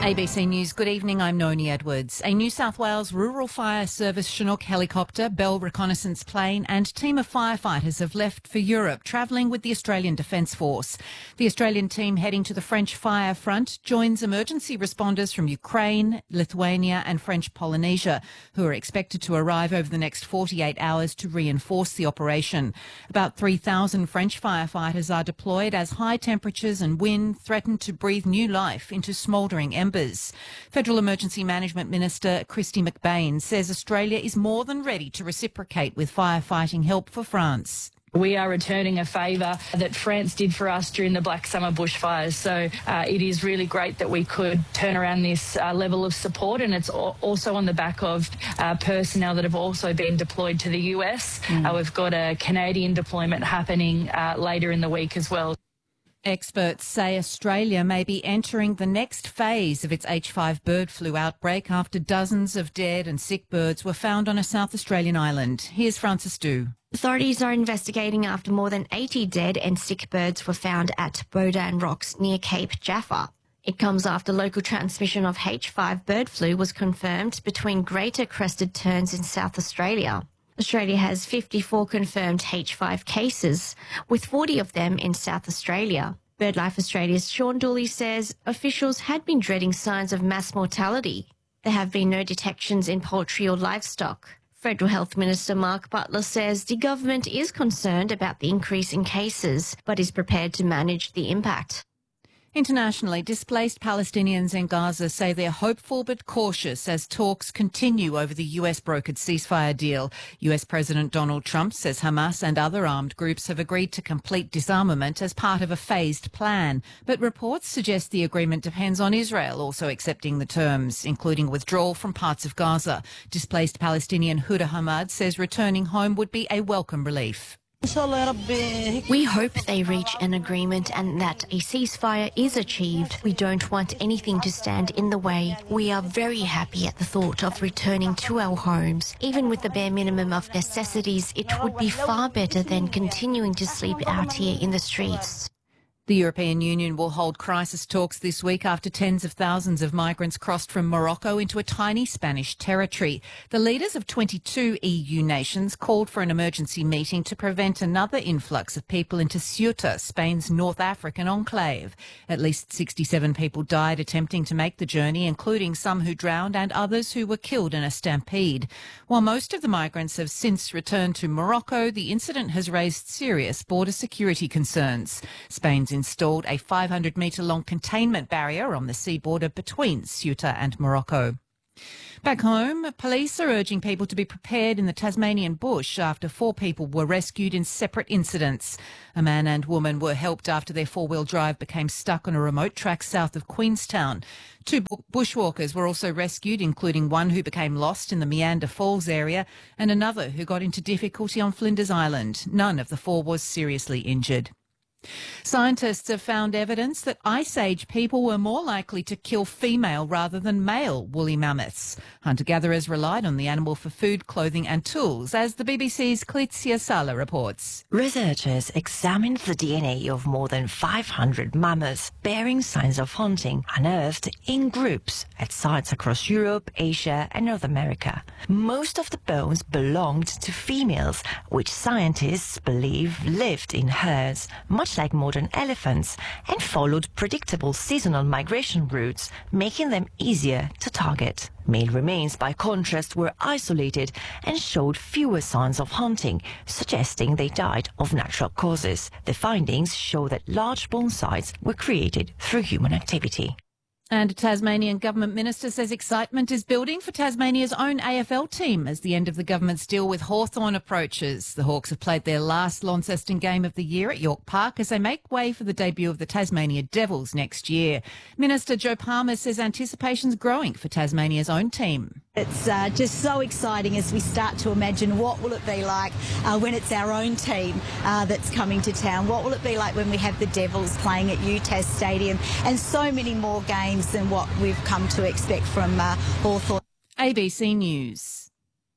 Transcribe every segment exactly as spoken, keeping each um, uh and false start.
A B C News, good evening, I'm Noni Edwards. A New South Wales Rural Fire Service Chinook helicopter, Bell reconnaissance plane and team of firefighters have left for Europe, travelling with the Australian Defence Force. The Australian team heading to the French fire front joins emergency responders from Ukraine, Lithuania and French Polynesia, who are expected to arrive over the next forty-eight hours to reinforce the operation. About three thousand French firefighters are deployed as high temperatures and wind threaten to breathe new life into smouldering embers. Federal Emergency Management Minister Kristy McBain says Australia is more than ready to reciprocate with firefighting help for France. We are returning a favour that France did for us during the Black Summer bushfires. So uh, it is really great that we could turn around this uh, level of support, and it's also on the back of uh, personnel that have also been deployed to the U S. Mm. Uh, we've got a Canadian deployment happening uh, later in the week as well. Experts say Australia may be entering the next phase of its H five bird flu outbreak after dozens of dead and sick birds were found on a South Australian island. Here's Francis Du. Authorities are investigating after more than eighty dead and sick birds were found at Bodan Rocks near Cape Jaffa. It comes after local transmission of H five bird flu was confirmed between greater crested terns in South Australia. Australia has fifty-four confirmed H five cases, with forty of them in South Australia. BirdLife Australia's Sean Dooley says officials had been dreading signs of mass mortality. There have been no detections in poultry or livestock. Federal Health Minister Mark Butler says the government is concerned about the increase in cases, but is prepared to manage the impact. Internationally, displaced Palestinians in Gaza say they're hopeful but cautious as talks continue over the U S-brokered ceasefire deal. U S President Donald Trump says Hamas and other armed groups have agreed to complete disarmament as part of a phased plan. But reports suggest the agreement depends on Israel also accepting the terms, including withdrawal from parts of Gaza. Displaced Palestinian Huda Hamad says returning home would be a welcome relief. We hope they reach an agreement and that a ceasefire is achieved. We don't want anything to stand in the way. We are very happy at the thought of returning to our homes. Even with the bare minimum of necessities, it would be far better than continuing to sleep out here in the streets. The European Union will hold crisis talks this week after tens of thousands of migrants crossed from Morocco into a tiny Spanish territory. The leaders of twenty-two E U nations called for an emergency meeting to prevent another influx of people into Ceuta, Spain's North African enclave. At least sixty-seven people died attempting to make the journey, including some who drowned and others who were killed in a stampede. While most of the migrants have since returned to Morocco, the incident has raised serious border security concerns. Spain's installed a five hundred metre long containment barrier on the sea border between Ceuta and Morocco. Back home, police are urging people to be prepared in the Tasmanian bush after four people were rescued in separate incidents. A man and woman were helped after their four-wheel drive became stuck on a remote track south of Queenstown. Two bushwalkers were also rescued, including one who became lost in the Meander Falls area and another who got into difficulty on Flinders Island. None of the four was seriously injured. Scientists have found evidence that Ice Age people were more likely to kill female rather than male woolly mammoths. Hunter-gatherers relied on the animal for food, clothing and tools, as the B B C's Clitzia Sala reports. Researchers examined the D N A of more than five hundred mammoths bearing signs of hunting unearthed in groups at sites across Europe, Asia and North America. Most of the bones belonged to females, which scientists believe lived in herds, much like modern elephants, and followed predictable seasonal migration routes, making them easier to target. Male remains, by contrast, were isolated and showed fewer signs of hunting, suggesting they died of natural causes. The findings show that large bone sites were created through human activity. And a Tasmanian government minister says excitement is building for Tasmania's own A F L team as the end of the government's deal with Hawthorn approaches. The Hawks have played their last Launceston game of the year at York Park as they make way for the debut of the Tasmania Devils next year. Minister Joe Palmer says anticipation's growing for Tasmania's own team. It's uh, just so exciting as we start to imagine what will it be like uh, when it's our own team uh, that's coming to town. What will it be like when we have the Devils playing at U T A S Stadium, and so many more games than what we've come to expect from uh, Hawthorn. A B C News.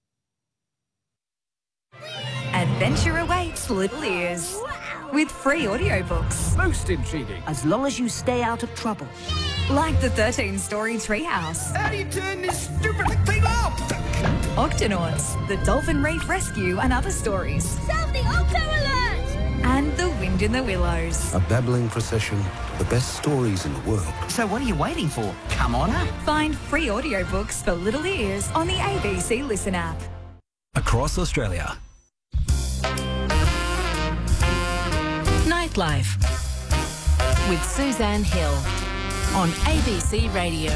Adventure awaits little ears with free audiobooks. Most intriguing. As long as you stay out of trouble. Like the thirteen-story treehouse. How do you turn this stupid thing off? Octonauts, the Dolphin Reef Rescue and other stories. Sound the Octo Alert! And the Wind in the Willows. A babbling procession, the best stories in the world. So what are you waiting for? Come on up. Find free audiobooks for little ears on the A B C Listen app. Across Australia. Nightlife with Suzanne Hill on A B C Radio.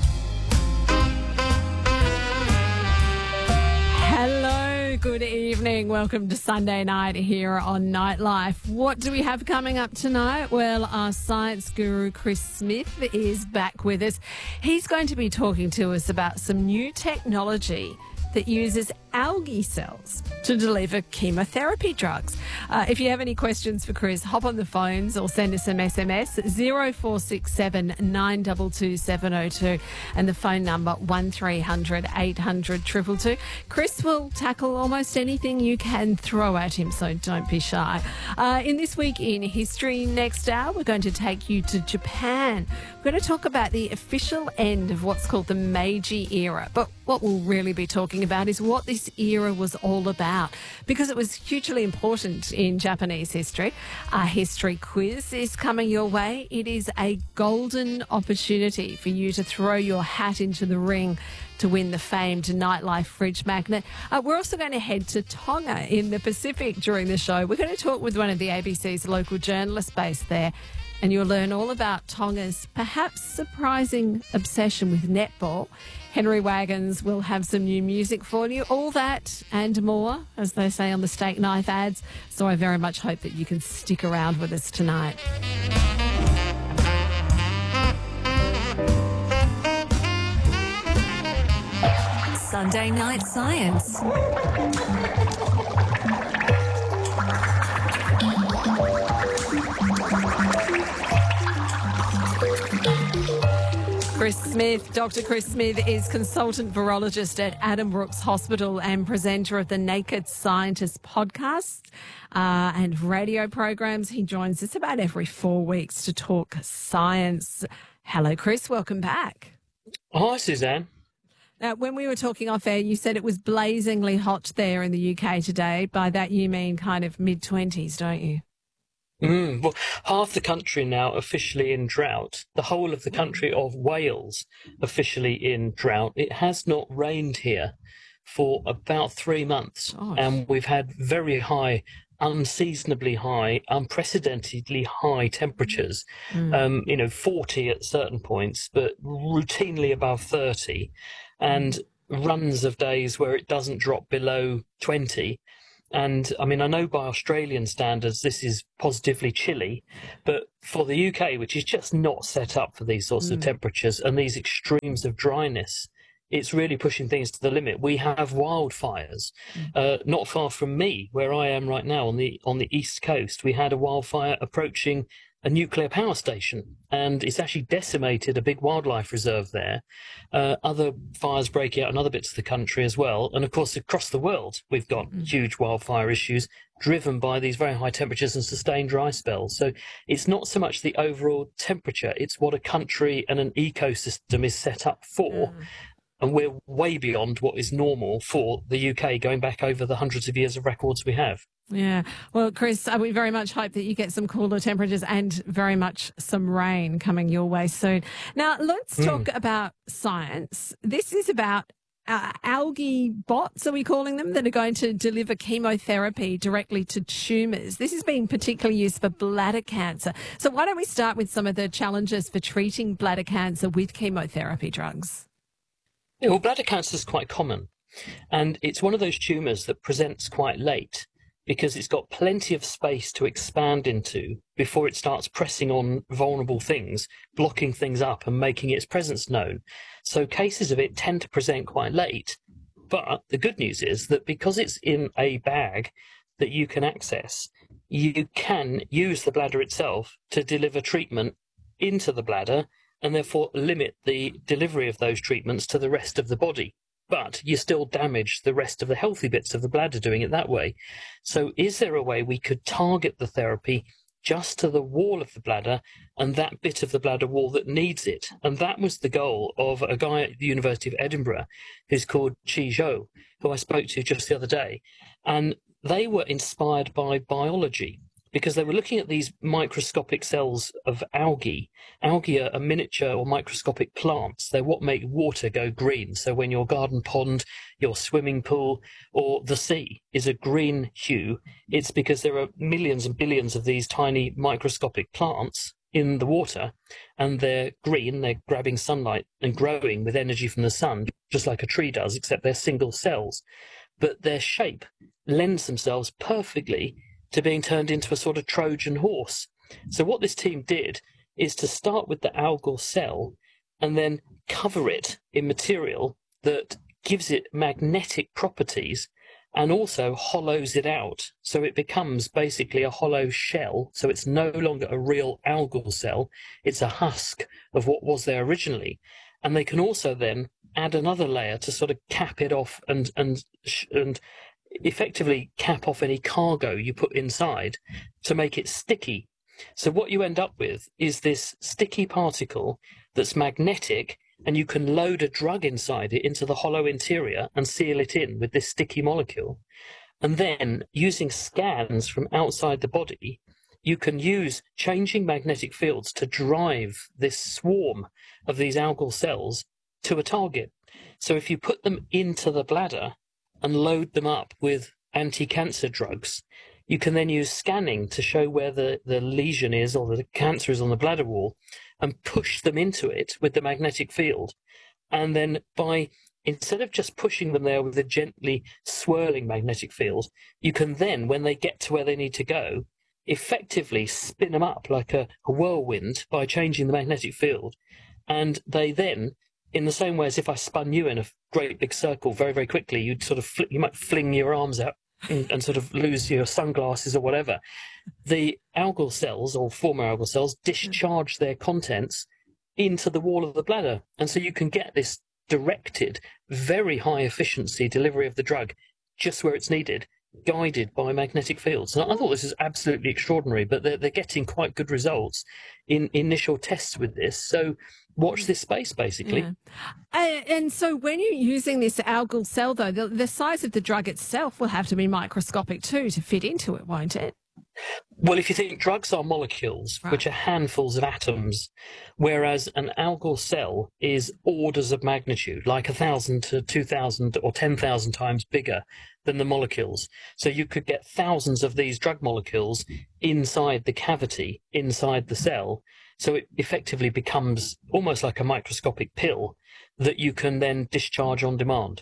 Hello, good evening. Welcome to Sunday night here on Nightlife. What do we have coming up tonight? Well, our science guru Chris Smith is back with us. He's going to be talking to us about some new technology that uses algae cells to deliver chemotherapy drugs. Uh, if you have any questions for Chris, hop on the phones or send us some S M S, zero four six seven nine two two seven zero two and the phone number one three hundred eight hundred two two two. Chris will tackle almost anything you can throw at him, so don't be shy. Uh, in This Week in History next hour, we're going to take you to Japan. We're going to talk about the official end of what's called the Meiji era, but what we'll really be talking about is what this era was all about, because it was hugely important in Japanese history. Our history quiz is coming your way. It is a golden opportunity for you to throw your hat into the ring to win the famed Nightlife fridge magnet. Uh, we're also going to head to Tonga in the Pacific during the show. We're going to talk with one of the A B C's local journalists based there, and you'll learn all about Tonga's perhaps surprising obsession with netball. Henry Wagons will have some new music for you, all that and more, as they say on the steak knife ads. So I very much hope that you can stick around with us tonight. Sunday Night Science. Chris Smith, Doctor Chris Smith is consultant virologist at Adam Brooks Hospital and presenter of the Naked Scientist podcast uh, and radio programs. He joins us about every four weeks to talk science. Hello, Chris. Welcome back. Hi, Suzanne. Now, when we were talking off air, you said it was blazingly hot there in the U K today. By that, you mean kind of mid-twenties, don't you? Mm, well, half the country now officially in drought. The whole of the country of Wales officially in drought. It has not rained here for about three months. Gosh. And we've had very high, unseasonably high, unprecedentedly high temperatures. Mm. Um, you know, forty at certain points, but routinely above thirty. And runs of days where it doesn't drop below twenty. And, I mean, I know by Australian standards this is positively chilly, but for the U K, which is just not set up for these sorts mm. of temperatures and these extremes of dryness, it's really pushing things to the limit. We have wildfires. Mm. Uh, not far from me, where I am right now on the on the east coast, we had a wildfire approaching a nuclear power station, and it's actually decimated a big wildlife reserve there. Uh, other fires breaking out in other bits of the country as well. And of course, across the world, we've got mm. huge wildfire issues driven by these very high temperatures and sustained dry spells. So it's not so much the overall temperature, it's what a country and an ecosystem is set up for. Mm. And we're way beyond what is normal for the U K, going back over the hundreds of years of records we have. Yeah. Well, Chris, uh, we very much hope that you get some cooler temperatures and very much some rain coming your way soon. Now, let's talk mm. about science. This is about uh, algae bots, are we calling them, that are going to deliver chemotherapy directly to tumours. This is being particularly used for bladder cancer. So why don't we start with some of the challenges for treating bladder cancer with chemotherapy drugs? Yeah, well, bladder cancer is quite common, and it's one of those tumours that presents quite late, because it's got plenty of space to expand into before it starts pressing on vulnerable things, blocking things up and making its presence known. So cases of it tend to present quite late. But the good news is that because it's in a bag that you can access, you can use the bladder itself to deliver treatment into the bladder and therefore limit the delivery of those treatments to the rest of the body. But you still damage the rest of the healthy bits of the bladder doing it that way. So is there a way we could target the therapy just to the wall of the bladder and that bit of the bladder wall that needs it. And that was the goal of a guy at the University of Edinburgh who's called Qi Zhou, who I spoke to just the other day. And they were inspired by biology because they were looking at these microscopic cells of algae. Algae are miniature or microscopic plants. They're what make water go green. So when your garden pond, your swimming pool, or the sea is a green hue, it's because there are millions and billions of these tiny microscopic plants in the water, and they're green, they're grabbing sunlight and growing with energy from the sun, just like a tree does, except they're single cells. But their shape lends themselves perfectly to being turned into a sort of Trojan horse. So what this team did is to start with the algal cell and then cover it in material that gives it magnetic properties and also hollows it out. So it becomes basically a hollow shell. So it's no longer a real algal cell. It's a husk of what was there originally. And they can also then add another layer to sort of cap it off and, and, and, effectively cap off any cargo you put inside to make it sticky. So what you end up with is this sticky particle that's magnetic, and you can load a drug inside it into the hollow interior and seal it in with this sticky molecule. And then using scans from outside the body, you can use changing magnetic fields to drive this swarm of these algal cells to a target. So if you put them into the bladder and load them up with anti-cancer drugs, you can then use scanning to show where the, the lesion is or the cancer is on the bladder wall and push them into it with the magnetic field. And then by, instead of just pushing them there with a gently swirling magnetic field, you can then, when they get to where they need to go, effectively spin them up like a, a whirlwind by changing the magnetic field. And they then, in the same way as if I spun you in a great big circle very, very quickly, you'd sort of, fl- you might fling your arms out and, and sort of lose your sunglasses or whatever. The algal cells, or former algal cells, discharge their contents into the wall of the bladder. And so you can get this directed, very high efficiency delivery of the drug just where it's needed, guided by magnetic fields. And I thought this is absolutely extraordinary, but they're, they're getting quite good results in initial tests with this. So watch this space, basically. Yeah. Uh, and so when you're using this algal cell, though, the, the size of the drug itself will have to be microscopic too to fit into it, won't it? Well, if you think drugs are molecules, right, which are handfuls of atoms, whereas an algal cell is orders of magnitude, like a thousand to two thousand or ten thousand times bigger than the molecules. So you could get thousands of these drug molecules inside the cavity, inside the cell. So it effectively becomes almost like a microscopic pill that you can then discharge on demand.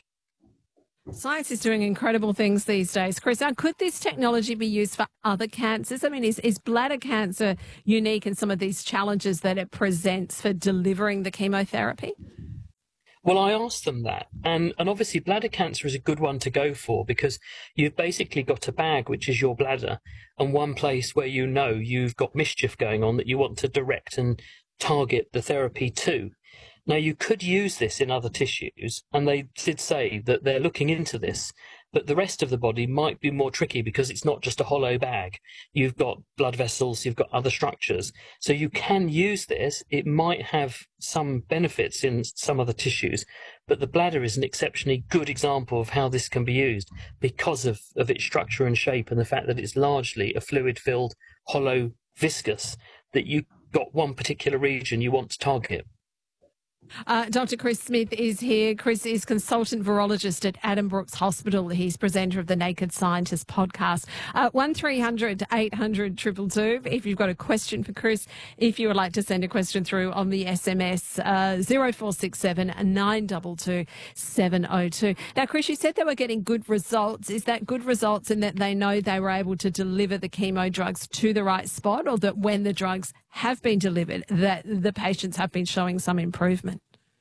Science is doing incredible things these days. Chris, now, could this technology be used for other cancers? I mean, is, is bladder cancer unique in some of these challenges that it presents for delivering the chemotherapy? Well, I asked them that, and, and obviously bladder cancer is a good one to go for because you've basically got a bag, which is your bladder, and one place where you know you've got mischief going on that you want to direct and target the therapy to. Now, you could use this in other tissues, and they did say that they're looking into this, but the rest of the body might be more tricky because it's not just a hollow bag. You've got blood vessels, you've got other structures. So you can use this. It might have some benefits in some other tissues, but the bladder is an exceptionally good example of how this can be used because of, of its structure and shape and the fact that it's largely a fluid-filled, hollow viscous, that you've got one particular region you want to target. Uh, Doctor Chris Smith is here. Chris is consultant virologist at Addenbrooke's Hospital. He's presenter of the Naked Scientist podcast. Uh, one three hundred eight hundred two two two if you've got a question for Chris. If you would like to send a question through on the S M S, uh, zero four six seven nine two two seven zero two. Now, Chris, you said they were getting good results. Is that good results in that they know they were able to deliver the chemo drugs to the right spot, or that when the drugs have been delivered, that the patients have been showing some improvement?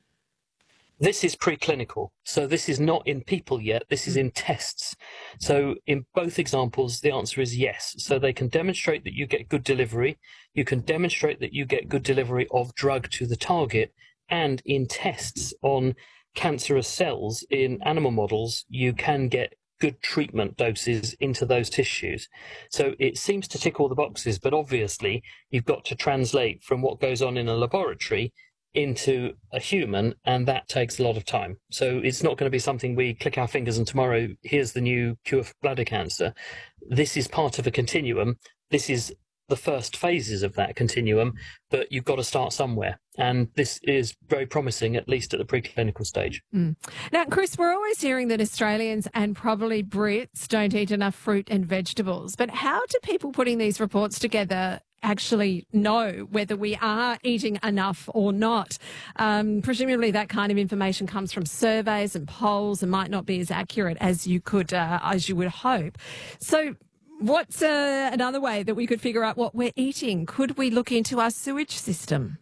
This is preclinical, so this is not in people yet, this is in tests. So in both examples, the answer is yes. So they can demonstrate that you get good delivery, you can demonstrate that you get good delivery of drug to the target, and in tests on cancerous cells in animal models, you can get good treatment doses into those tissues. So it seems to tick all the boxes, but obviously you've got to translate from what goes on in a laboratory into a human, and that takes a lot of time. So it's not going to be something we click our fingers and tomorrow, here's the new cure for bladder cancer. This is part of a continuum. This is the first phases of that continuum, but you've got to start somewhere. And this is very promising, at least at the preclinical stage. Mm. Now, Chris, we're always hearing that Australians and probably Brits don't eat enough fruit and vegetables. But how do people putting these reports together actually know whether we are eating enough or not? Um, presumably that kind of information comes from surveys and polls and might not be as accurate as you could, uh, as you would hope. So what's uh, another way that we could figure out what we're eating? Could we look into our sewage system?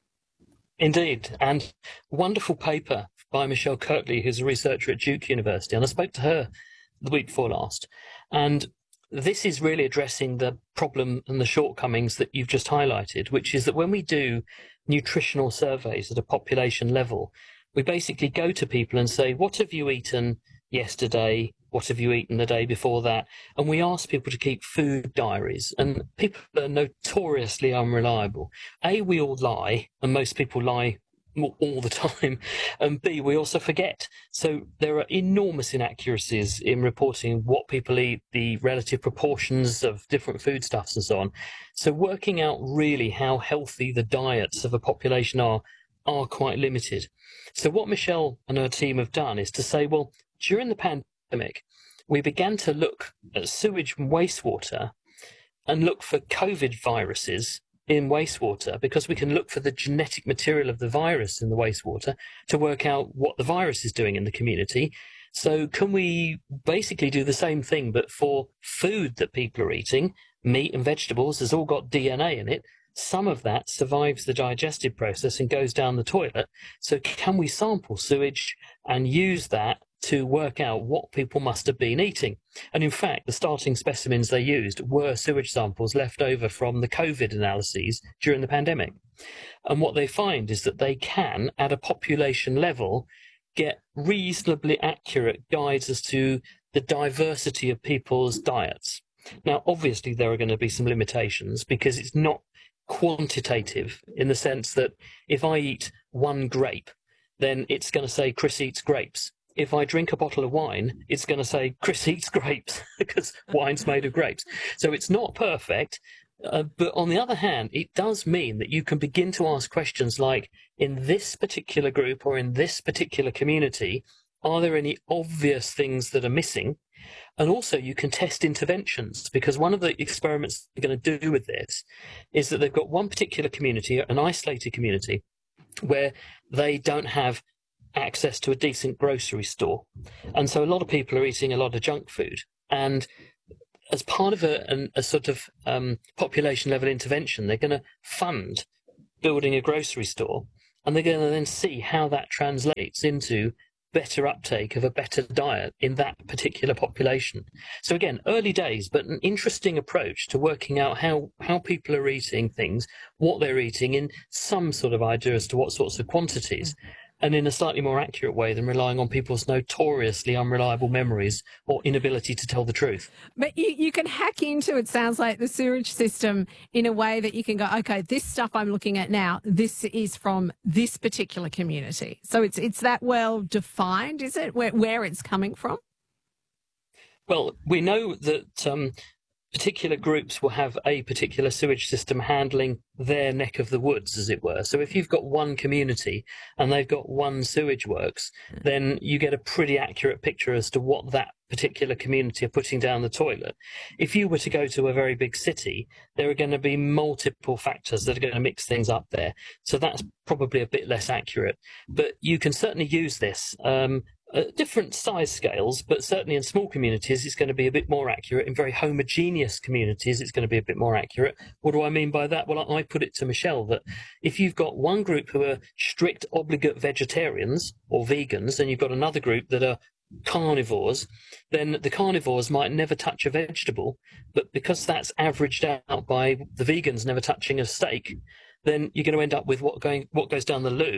Indeed, and wonderful paper by Michelle Kirtley, who's a researcher at Duke University, and I spoke to her the week before last, and this is really addressing the problem and the shortcomings that you've just highlighted, which is that when we do nutritional surveys at a population level, we basically go to people and say, what have you eaten yesterday? What have you eaten the day before that? And we ask people to keep food diaries, and people are notoriously unreliable. A, we all lie, and most people lie all the time, and B, we also forget. So there are enormous inaccuracies in reporting what people eat, the relative proportions of different foodstuffs and so on. So working out really how healthy the diets of a population are are quite limited. So what Michelle and her team have done is to say, well, during the pandemic, we began to look at sewage and wastewater and look for COVID viruses in wastewater, because we can look for the genetic material of the virus in the wastewater to work out what the virus is doing in the community. So can we basically do the same thing, but for food that people are eating, meat and vegetables, has all got D N A in it. Some of that survives the digestive process and goes down the toilet. So can we sample sewage and use that to work out what people must have been eating? And in fact, the starting specimens they used were sewage samples left over from the COVID analyses during the pandemic. And what they find is that they can, at a population level, get reasonably accurate guides as to the diversity of people's diets. Now, obviously, there are going to be some limitations because it's not quantitative in the sense that if I eat one grape, then it's going to say Chris eats grapes. If I drink a bottle of wine, it's going to say Chris eats grapes because wine's made of grapes. So it's not perfect. Uh, but on the other hand, it does mean that you can begin to ask questions like, in this particular group or in this particular community, are there any obvious things that are missing? And also you can test interventions, because one of the experiments they're going to do with this is that they've got one particular community, an isolated community, where they don't have access to a decent grocery store. And so a lot of people are eating a lot of junk food. And as part of a, an, a sort of um, population level intervention, they're going to fund building a grocery store, and they're going to then see how that translates into better uptake of a better diet in that particular population. So again, early days, but an interesting approach to working out how, how people are eating things, what they're eating, in some sort of idea as to what sorts of quantities, and in a slightly more accurate way than relying on people's notoriously unreliable memories or inability to tell the truth. But you, you can hack into, it sounds like, the sewage system in a way that you can go, okay, this stuff I'm looking at now, this is from this particular community. So it's it's that well defined, is it, where, where it's coming from? Well, we know that um, particular groups will have a particular sewage system handling their neck of the woods, as it were. So if you've got one community and they've got one sewage works, then you get a pretty accurate picture as to what that particular community are putting down the toilet. If you were to go to a very big city, there are going to be multiple factors that are going to mix things up there. So that's probably a bit less accurate. But you can certainly use this. Um, At different size scales, but certainly in small communities, it's going to be a bit more accurate. In very homogeneous communities, it's going to be a bit more accurate. What do I mean by that? Well, I put it to Michelle that if you've got one group who are strict obligate vegetarians or vegans, and you've got another group that are carnivores, then the carnivores might never touch a vegetable, but because that's averaged out by the vegans never touching a steak, then you're going to end up with what going what goes down the loo,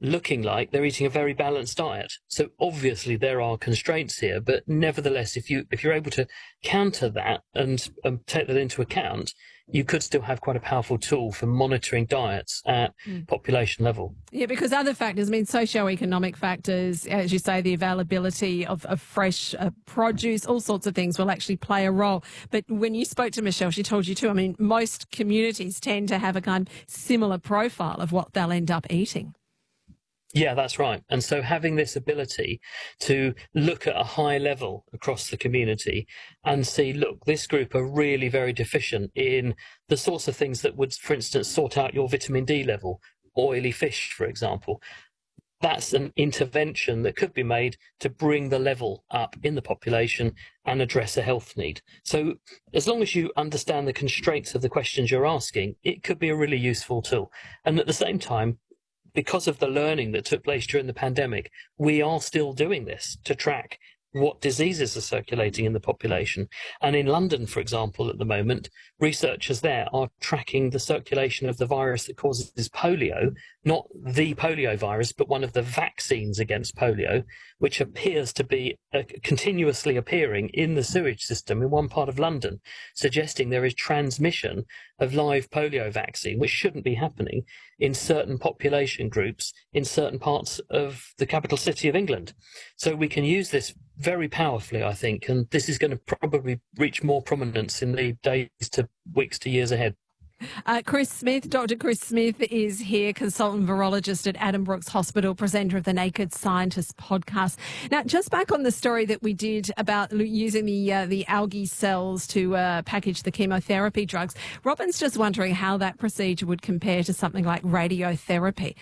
looking like they're eating a very balanced diet. So obviously there are constraints here, but nevertheless, if you if you're able to counter that and um, take that into account, you could still have quite a powerful tool for monitoring diets at mm. population level. Yeah, because other factors, I mean, socioeconomic factors, as you say, the availability of, of fresh uh, produce, all sorts of things will actually play a role. But when you spoke to Michelle, she told you too, I mean, most communities tend to have a kind of similar profile of what they'll end up eating. Yeah, that's right. And so having this ability to look at a high level across the community and see, look, this group are really very deficient in the sorts of things that would, for instance, sort out your vitamin D level, oily fish, for example. That's an intervention that could be made to bring the level up in the population and address a health need. So as long as you understand the constraints of the questions you're asking, it could be a really useful tool. And at the same time, because of the learning that took place during the pandemic, we are still doing this to track what diseases are circulating in the population. And in London, for example, at the moment, researchers there are tracking the circulation of the virus that causes polio, not the polio virus, but one of the vaccines against polio, which appears to be uh, continuously appearing in the sewage system in one part of London, suggesting there is transmission of live polio vaccine, which shouldn't be happening in certain population groups in certain parts of the capital city of England. So we can use this very powerfully, I think, and this is going to probably reach more prominence in the days to weeks to years ahead. Uh, Chris Smith, Doctor Chris Smith is here, consultant virologist at Addenbrooke's Hospital, presenter of the Naked Scientist podcast. Now, just back on the story that we did about using the uh, the algae cells to uh, package the chemotherapy drugs, Robin's just wondering how that procedure would compare to something like radiotherapy.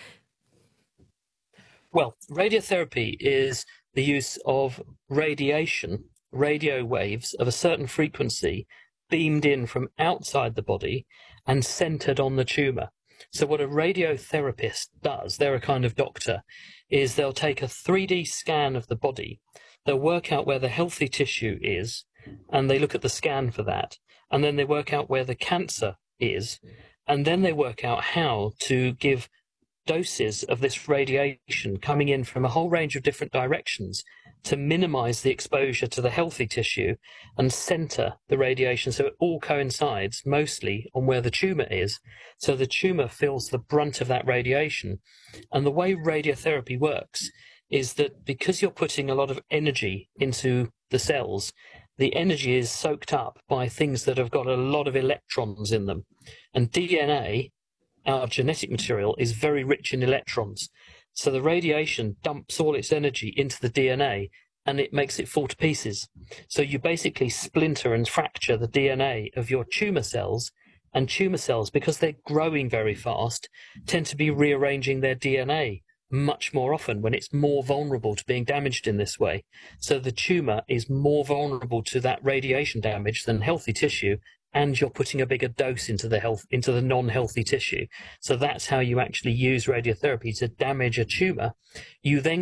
Well, radiotherapy is the use of radiation, radio waves of a certain frequency beamed in from outside the body and centered on the tumor. So what a radiotherapist does, they're a kind of doctor, is they'll take a three D scan of the body, they'll work out where the healthy tissue is, and they look at the scan for that, and then they work out where the cancer is, and then they work out how to give doses of this radiation coming in from a whole range of different directions to minimize the exposure to the healthy tissue and center the radiation so it all coincides mostly on where the tumor is, so the tumor feels the brunt of that radiation. And the way radiotherapy works is that because you're putting a lot of energy into the cells, the energy is soaked up by things that have got a lot of electrons in them. And D N A, our genetic material, is very rich in electrons. So the radiation dumps all its energy into the D N A and it makes it fall to pieces. So you basically splinter and fracture the D N A of your tumor cells, and tumor cells, because they're growing very fast, tend to be rearranging their D N A much more often when it's more vulnerable to being damaged in this way. So the tumor is more vulnerable to that radiation damage than healthy tissue, and you're putting a bigger dose into the health, into the non-healthy tissue. So that's how you actually use radiotherapy to damage a tumor. You then